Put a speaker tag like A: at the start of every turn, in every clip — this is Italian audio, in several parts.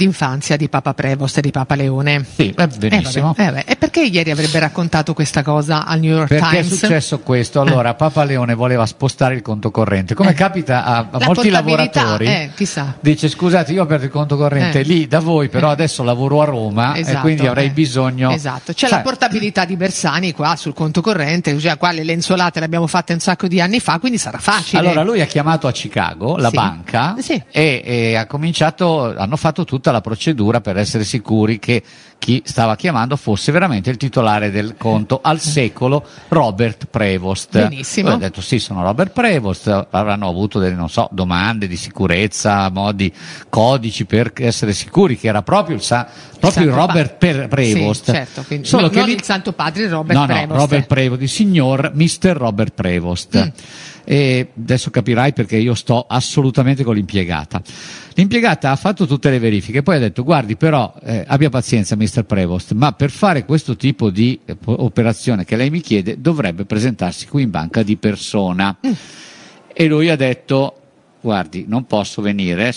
A: d'infanzia di Papa Prevost e di Papa Leone.
B: Sì, benissimo.
A: E perché ieri avrebbe raccontato questa cosa al New York
B: Perché
A: Times?
B: è successo questo? Allora, Papa Leone voleva spostare il conto corrente, come capita a molti lavoratori.
A: Chissà.
B: Dice: scusate, io ho aperto il conto corrente lì da voi, però adesso lavoro a Roma,
A: esatto,
B: e quindi avrei bisogno.
A: Esatto, c'è la portabilità di Bersani qua sul conto corrente, cioè qua le lenzuolate le abbiamo fatte un sacco di anni fa, quindi sarà facile.
B: Allora lui ha chiamato a Chicago la banca e hanno fatto tutta la procedura per essere sicuri che chi stava chiamando fosse veramente il titolare del conto al secolo, Robert Prevost.
A: Benissimo.
B: Lui ha detto: sì, sono Robert Prevost. Avranno avuto delle, non so, domande di sicurezza, modi, codici per essere sicuri che era proprio il Robert Prevost.
A: Sì, certo, quindi
B: Solo che
A: non il Santo Padre Robert Prevost.
B: No, Robert Prevost, il signor Mr. Robert Prevost. E adesso capirai perché io sto assolutamente con l'impiegata. L'impiegata ha fatto tutte le verifiche, poi ha detto: guardi, però abbia pazienza Mr. Prevost, ma per fare questo tipo di operazione che lei mi chiede dovrebbe presentarsi qui in banca di persona. E lui ha detto: guardi, non posso venire,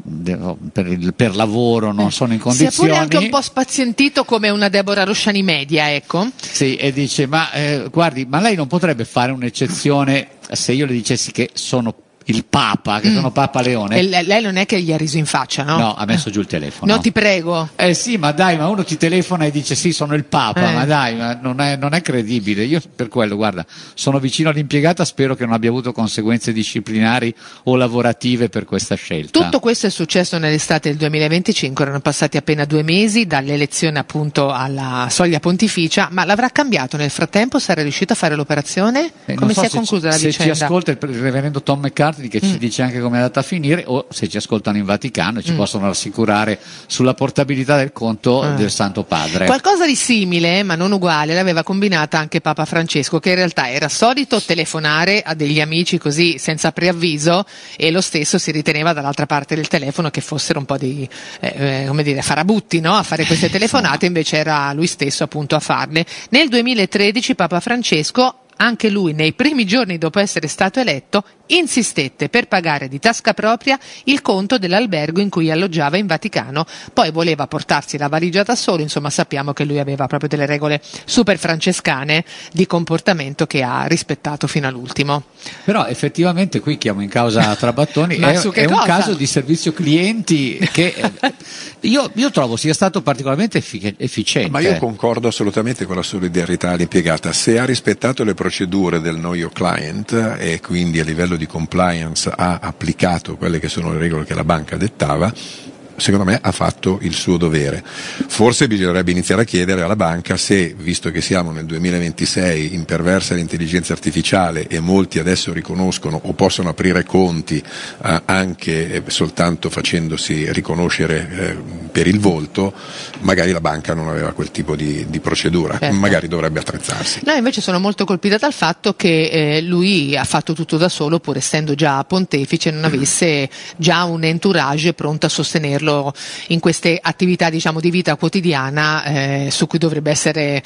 B: per lavoro, non sono in condizioni.
A: Sia pure anche un po' spazientito come una Deborah Rosciani media, ecco.
B: Sì, e dice: ma guardi, ma lei non potrebbe fare un'eccezione se io le dicessi che sono il Papa, che sono Papa Leone?
A: E lei non è che gli ha riso in faccia, no?
B: No, ha messo giù il telefono.
A: No, ti prego.
B: Sì, ma dai, ma uno ti telefona e dice: sì, sono il Papa, ma dai, ma non è credibile. Io per quello, guarda, sono vicino all'impiegata, spero che non abbia avuto conseguenze disciplinari o lavorative per questa scelta.
A: Tutto questo è successo nell'estate del 2025, erano passati appena 2 mesi dall'elezione appunto alla soglia pontificia, ma l'avrà cambiato nel frattempo? Sarà riuscito a fare l'operazione? Come si è conclusa la vicenda?
B: Se ci ascolta il reverendo Tom McCarthy, che ci dice anche come è andata a finire, o se ci ascoltano in Vaticano e ci possono rassicurare sulla portabilità del conto del Santo Padre.
A: Qualcosa di simile, ma non uguale, l'aveva combinata anche Papa Francesco, che in realtà era solito telefonare a degli amici così senza preavviso, e lo stesso si riteneva dall'altra parte del telefono che fossero un po' di farabutti, no? A fare queste telefonate, invece era lui stesso appunto a farle. Nel 2013 Papa Francesco, anche lui nei primi giorni dopo essere stato eletto, insistette per pagare di tasca propria il conto dell'albergo in cui alloggiava in Vaticano, poi voleva portarsi la valigia da solo, insomma sappiamo che lui aveva proprio delle regole super francescane di comportamento che ha rispettato fino all'ultimo.
B: Però effettivamente qui chiamo in causa Trabattoni, è un caso di servizio clienti che io trovo sia stato particolarmente efficiente.
C: Ma io concordo assolutamente con la solidarietà all'impiegata. Se ha rispettato le procedure del Know Your Client e quindi a livello di compliance ha applicato quelle che sono le regole che la banca dettava, secondo me ha fatto il suo dovere. Forse bisognerebbe iniziare a chiedere alla banca se, visto che siamo nel 2026, imperversa l'intelligenza artificiale e molti adesso riconoscono o possono aprire conti anche soltanto facendosi riconoscere per il volto, magari la banca non aveva quel tipo di procedura,
A: certo.
C: Magari dovrebbe attrezzarsi.
A: No, invece sono molto colpita dal fatto che lui ha fatto tutto da solo, pur essendo già pontefice, non avesse già un entourage pronto a sostenerlo in queste attività, diciamo, di vita quotidiana su cui dovrebbe essere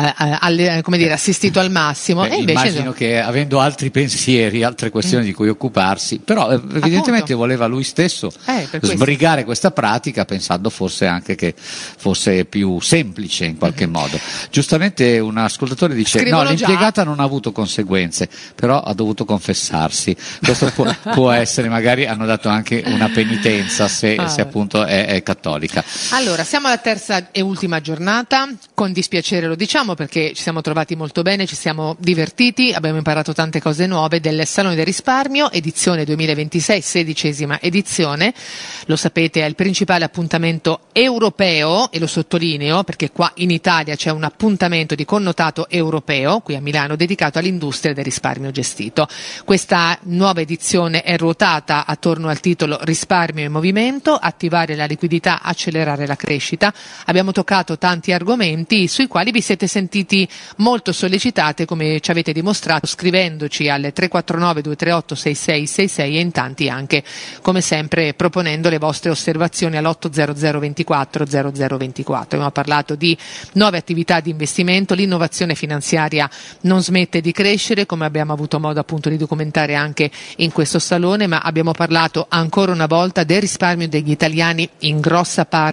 A: assistito al massimo. E invece
B: immagino che avendo altri pensieri, altre questioni di cui occuparsi, però evidentemente voleva lui stesso sbrigare questa pratica, pensando forse anche che fosse più semplice in qualche modo. Giustamente un ascoltatore dice:
A: scrivono
B: no, l'impiegata non ha avuto conseguenze, però ha dovuto confessarsi. Questo può essere, magari hanno dato anche una penitenza se appunto è cattolica.
A: Allora, siamo alla terza e ultima giornata, con dispiacere lo diciamo perché ci siamo trovati molto bene, ci siamo divertiti, abbiamo imparato tante cose nuove del Salone del Risparmio, edizione 2026, 16ª edizione. Lo sapete, è il principale appuntamento europeo, e lo sottolineo perché qua in Italia c'è un appuntamento di connotato europeo, qui a Milano, dedicato all'industria del risparmio gestito. Questa nuova edizione è ruotata attorno al titolo Risparmio in movimento, attivare la liquidità, accelerare la crescita. Abbiamo toccato tanti argomenti sui quali vi siete sentiti molto sollecitate, come ci avete dimostrato scrivendoci al 349 238 6666 e in tanti anche, come sempre, proponendo le vostre osservazioni all'800 24 0024. Abbiamo parlato di nuove attività di investimento, l'innovazione finanziaria non smette di crescere, come abbiamo avuto modo appunto di documentare anche in questo salone, ma abbiamo parlato ancora una volta del risparmio degli italiani, in grossa parte